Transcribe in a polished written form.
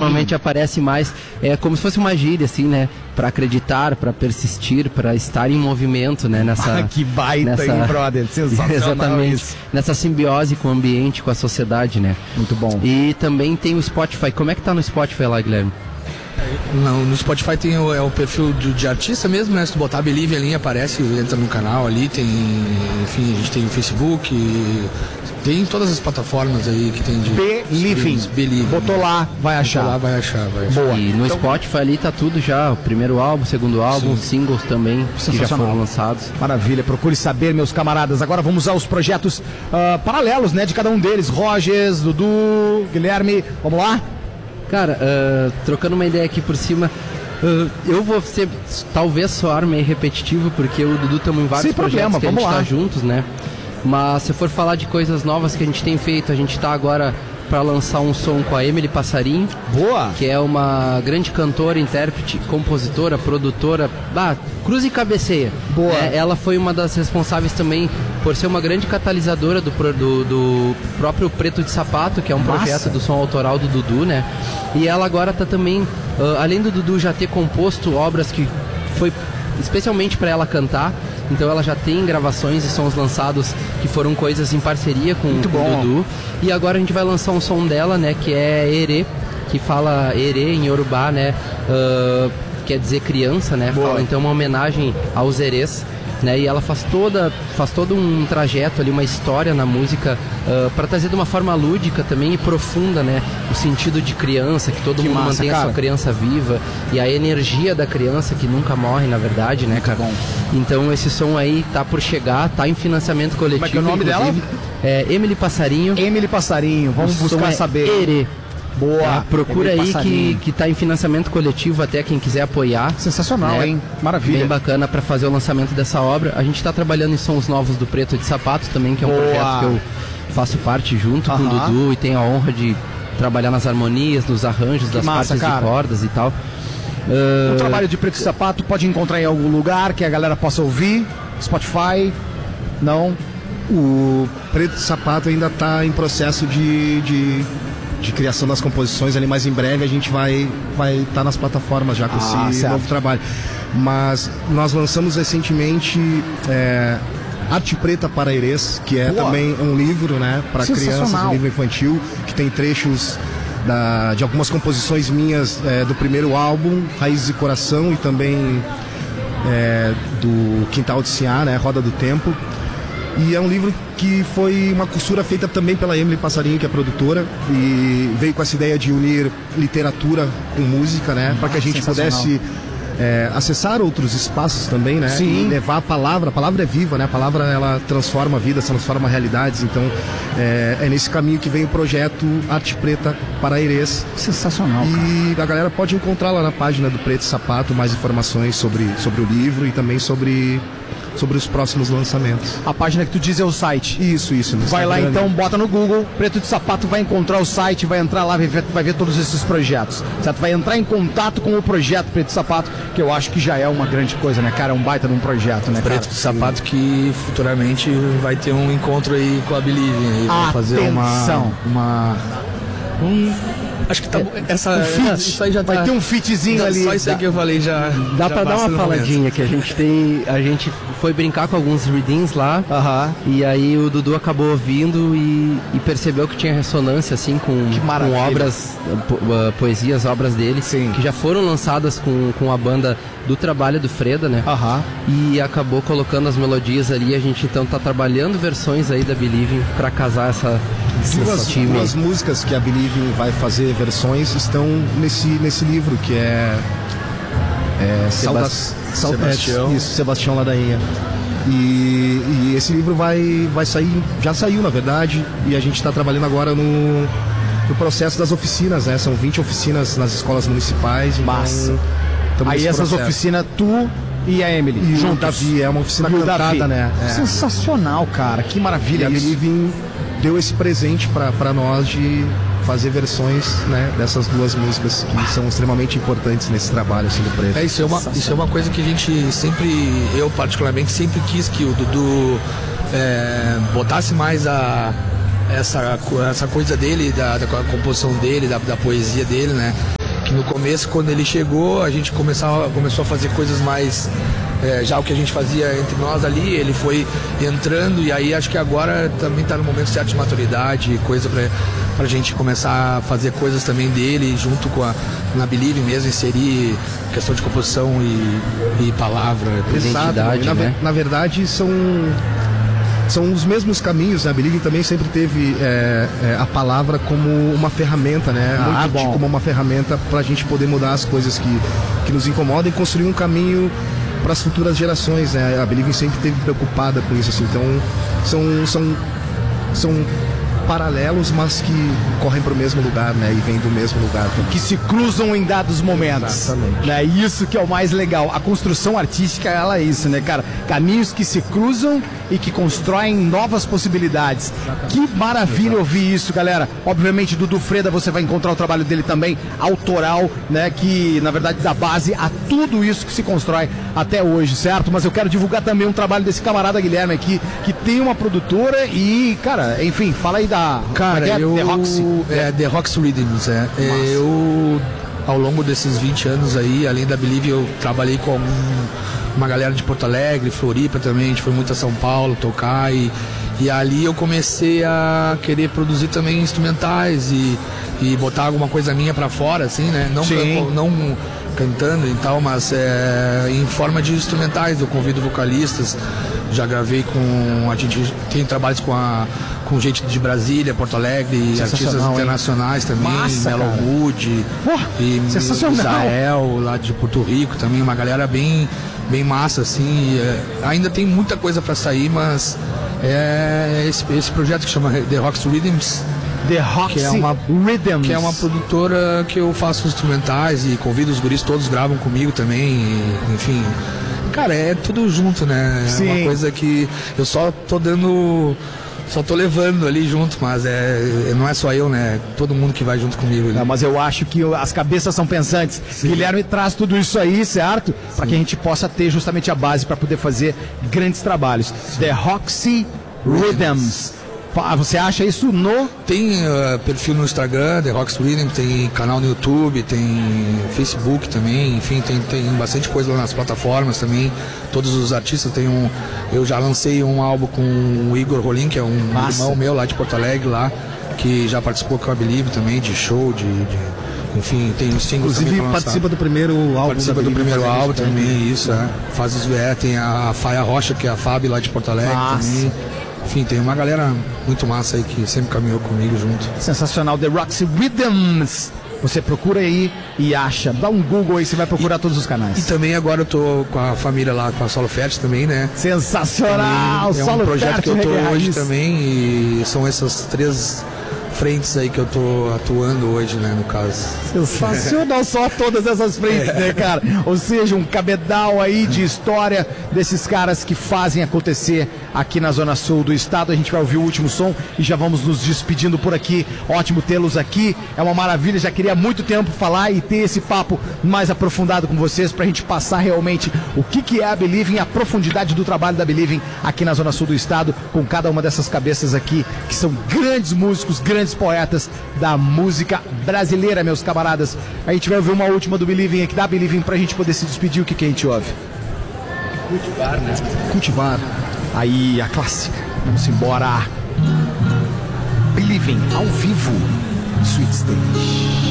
normalmente aparece mais, como se fosse uma gíria, assim, né? Para acreditar, para persistir, para estar em movimento, né? Nessa, que baita, hein, brother? Sensacional. Exatamente. Isso. Nessa simbiose com o ambiente, com a sociedade, né? Muito bom. E também tem o Spotify. Como é que tá no Spotify lá, Guilherme? Não, no Spotify tem o perfil de artista mesmo, né? Se tu botar Believe ali, aparece, entra no canal ali, tem, enfim, a gente tem o Facebook, tem todas as plataformas aí que tem de... Believe. Botou lá, vai achar. Botou lá, vai achar. Boa. E no Spotify ali tá tudo já, o primeiro álbum, o segundo álbum, os singles também, que já foram lançados. Maravilha, procure saber, meus camaradas. Agora vamos aos projetos paralelos, né, de cada um deles. Rogers, Dudu, Guilherme, vamos lá? Cara, trocando uma ideia aqui por cima, eu vou ser, talvez soar meio repetitivo, porque eu e o Dudu estamos em vários projetos que a gente está juntos, né? Mas se for falar de coisas novas que a gente tem feito, a gente está agora para lançar um som com a Emily Passarinho. Boa! Que é uma grande cantora, intérprete, compositora, produtora, cruz e cabeceia. Boa! Ela foi uma das responsáveis também por ser uma grande catalisadora do próprio Preto de Sapato, que é um projeto do som autoral do Dudu, né? E ela agora tá também, além do Dudu já ter composto obras que foi especialmente para ela cantar, então ela já tem gravações e sons lançados que foram coisas em parceria com o Dudu. E agora a gente vai lançar um som dela, né, que é Erê, que fala Erê em Yorubá, né, quer dizer criança, né, fala então uma homenagem aos Erês, né, e ela faz todo um trajeto ali, uma história na música, para trazer de uma forma lúdica também e profunda, né, o sentido de criança, que todo mundo mantém a sua criança viva e a energia da criança que nunca morre, na verdade, né, cara? Então esse som aí tá por chegar, tá em financiamento coletivo. Como é que é o nome dela? É Emily Passarinho. Emily Passarinho, vamos buscar saber. Erê. Boa. Procura aí que tá em financiamento coletivo, até quem quiser apoiar. Sensacional, né? Hein? Maravilha. Bem bacana para fazer o lançamento dessa obra. A gente tá trabalhando em sons novos do Preto de Sapato também, que é um projeto que eu faço parte junto com o Dudu e tenho a honra de trabalhar nas harmonias, nos arranjos, das partes de cordas e tal. O trabalho de Preto de Sapato pode encontrar em algum lugar que a galera possa ouvir? Spotify? Não? O Preto de Sapato ainda está em processo de criação das composições ali, mas em breve a gente vai estar nas plataformas já com esse novo trabalho. Mas nós lançamos recentemente Arte Preta para Erês, que é também um livro, né, para crianças, um livro infantil, que tem trechos de algumas composições minhas do primeiro álbum, Raízes e Coração, e também do Quintal de Siá, né, Roda do Tempo. E é um livro que foi uma costura feita também pela Emily Passarinho, que é produtora, e veio com essa ideia de unir literatura com música, né, para que a gente pudesse acessar outros espaços também, né? Sim. E levar a palavra é viva, né? A palavra, ela transforma vidas, transforma realidades. Então é nesse caminho que vem o projeto Arte Preta para Erês. Sensacional, e a galera pode encontrar lá na página do Preto Sapato mais informações sobre o livro e também sobre os próximos lançamentos. A página que tu diz é o site. Isso. Vai lá então, bota no Google, Preto de Sapato, vai encontrar o site, vai entrar lá, vai ver todos esses projetos, certo? Vai entrar em contato com o projeto Preto de Sapato, que eu acho que já é uma grande coisa, né, cara? É um baita de um projeto, né, cara? Preto de Sapato que futuramente vai ter um encontro aí com a Believe. Aí vai fazer acho que tá bom. Isso aí já tá. Vai ter um fitzinho ali. Só isso aí que eu falei já. Dá pra dar uma faladinha que a gente foi brincar com alguns readings lá. E aí o Dudu acabou ouvindo e percebeu que tinha ressonância assim com obras, poesias, obras dele, que já foram lançadas com a banda do trabalho do Freda, né? E acabou colocando as melodias ali. A gente então tá trabalhando versões aí da Believe pra casar essa duas músicas que a Believe vai fazer versões estão nesse livro, que é Sebastião Ladainha. E esse livro vai sair, já saiu na verdade, e a gente está trabalhando agora no processo das oficinas, né? São 20 oficinas nas escolas municipais. Massa. Então, aí essas oficinas, tu e a Emily juntos. O Davi, é uma oficina cantada, né? Sensacional, cara, que maravilha. E a Believe deu esse presente para nós de fazer versões, né, dessas duas músicas que são extremamente importantes nesse trabalho assim, do Preto. Isso é uma coisa que a gente sempre, eu particularmente sempre quis que o Dudu botasse mais essa coisa dele, da composição dele, da poesia dele, né? Que no começo, quando ele chegou, a gente começou a fazer coisas mais... já o que a gente fazia entre nós ali, ele foi entrando, e aí acho que agora também está no momento certo de maturidade, coisa pra gente começar a fazer coisas também dele, junto com na Believe mesmo, inserir questão de composição e palavra, identidade, né? Na verdade, são os mesmos caminhos, né? A Believe também sempre teve a palavra como uma ferramenta, né? Muito como uma ferramenta para a gente poder mudar as coisas que nos incomodam e construir um caminho para as futuras gerações, né? A Believe sempre esteve preocupada com isso, assim. Então são paralelos, mas que correm para o mesmo lugar, né? E vêm do mesmo lugar. Que se cruzam em dados momentos. Exatamente. Né? Isso que é o mais legal. A construção artística, ela é isso, né, cara? Caminhos que se cruzam e que constroem novas possibilidades. Exatamente. Que maravilha ouvir isso, galera. Obviamente, Dudu Freda, você vai encontrar o trabalho dele também, autoral, né? Que, na verdade, dá base a tudo isso que se constrói até hoje, certo? Mas eu quero divulgar também um trabalho desse camarada Guilherme aqui, que tem uma produtora e, cara, enfim, fala aí da... Cara, The Roxy. The Roxy Rhythms, eu, ao longo desses 20 anos aí, além da Believe, eu trabalhei com uma galera de Porto Alegre, Floripa também, a gente foi muito a São Paulo tocar e ali eu comecei a querer produzir também instrumentais e botar alguma coisa minha pra fora, assim, né? Não cantando e tal, mas em forma de instrumentais. Eu convido vocalistas, já gravei a gente tem trabalhos com gente de Brasília, Porto Alegre, artistas internacionais também, Melo Mood e Israel, lá de Porto Rico também, uma galera bem massa, assim. Ainda tem muita coisa para sair, mas esse projeto que chama The Roxy Rhythms, The Roxy Rhythms, que é uma produtora que eu faço instrumentais e convido os guris, todos gravam comigo também, enfim. Cara, é tudo junto, né? Sim. É uma coisa que eu só tô levando ali junto, mas não é só eu, né? Todo mundo que vai junto comigo. Não, mas eu acho que as cabeças são pensantes. Sim. Guilherme traz tudo isso aí, certo? Para que a gente possa ter justamente a base para poder fazer grandes trabalhos. Sim. The Roxy Rhythms. Você acha isso no... Tem perfil no Instagram, The Roxy Rhythms, tem canal no YouTube, tem Facebook também, enfim, tem bastante coisa lá nas plataformas também. Todos os artistas eu já lancei um álbum com o Igor Rolim, que é um irmão meu lá de Porto Alegre, lá, que já participou com a Believe também, de show, enfim, tem os singles. Inclusive participa do primeiro álbum. Participa do primeiro álbum também, isso, faz os tem a Faia Rocha, que é a Fábio lá de Porto Alegre também. Enfim, tem uma galera muito massa aí que sempre caminhou comigo junto. Sensacional, The Roxy Rhythms. Você procura aí e acha. Dá um Google aí, você vai procurar todos os canais. E também agora eu tô com a família lá, com a Solo Fert também, né? Sensacional! É um projeto que eu tô hoje também, e são essas 3 frentes aí que eu tô atuando hoje, né, no caso. Sensacional, só todas essas frentes, né, cara? Ou seja, um cabedal aí de história desses caras que fazem acontecer aqui na Zona Sul do estado. A gente vai ouvir o último som e já vamos nos despedindo por aqui. Ótimo tê-los aqui, é uma maravilha. Já queria há muito tempo falar e ter esse papo mais aprofundado com vocês pra gente passar realmente o que é a Believe, a profundidade do trabalho da Believe aqui na Zona Sul do estado, com cada uma dessas cabeças aqui, que são grandes músicos, grandes poetas da música brasileira, meus camaradas. A gente vai ouvir uma última do Believe aqui, da Believe, pra gente poder se despedir. O que a gente ouve? Cultivar, né? Cultivar. Aí, a clássica. Vamos embora. Believe ao vivo. Sweet Stage.